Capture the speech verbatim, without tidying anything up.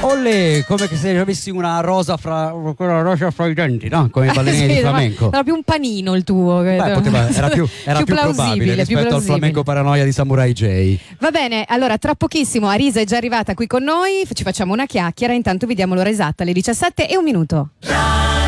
Olle, come se avessi una rosa fra, una rosa fra i denti, no? Come i ballerini sì, di flamenco. Era più un panino il tuo. Beh, poteva, era più, era più più plausibile, probabile più rispetto al flamenco paranoia di Samurai J. Va bene, allora tra pochissimo Arisa è già arrivata qui con noi, ci facciamo una chiacchiera, intanto vi diamo l'ora esatta, alle diciassette e un minuto.